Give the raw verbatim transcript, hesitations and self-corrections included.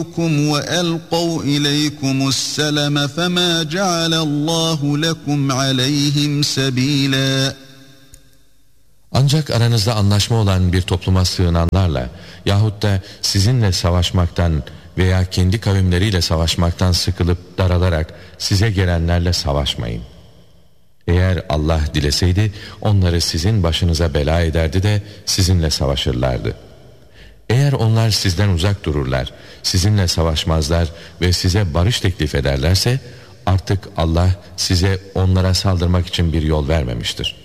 وَأَلْقَوْا إِلَيْكُمُ السَّلَمَ فَمَا جَعَلَ اللّٰهُ لَكُمْ عَلَيْهِمْ سَب۪يلًا. Ancak aranızda anlaşma olan bir topluma sığınanlarla yahut da sizinle savaşmaktan veya kendi kavimleriyle savaşmaktan sıkılıp daralarak size gelenlerle savaşmayın. Eğer Allah dileseydi onları sizin başınıza bela ederdi de sizinle savaşırlardı. Eğer onlar sizden uzak dururlar, sizinle savaşmazlar ve size barış teklif ederlerse artık Allah size onlara saldırmak için bir yol vermemiştir.